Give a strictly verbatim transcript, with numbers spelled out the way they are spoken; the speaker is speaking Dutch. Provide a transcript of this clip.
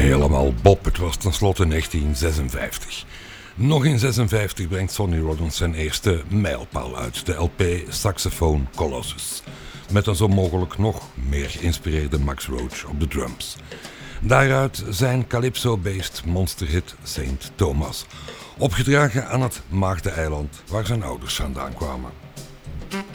helemaal Bob. Het was tenslotte negentien zesenvijftig. Nog in zesenvijftig brengt Sonny Rollins zijn eerste mijlpaal uit, de L P Saxophone Colossus. Met een zo mogelijk nog meer geïnspireerde Max Roach op de drums. Daaruit zijn calypso-based monsterhit Saint Thomas. Opgedragen aan het Maagdeneiland waar zijn ouders vandaan kwamen.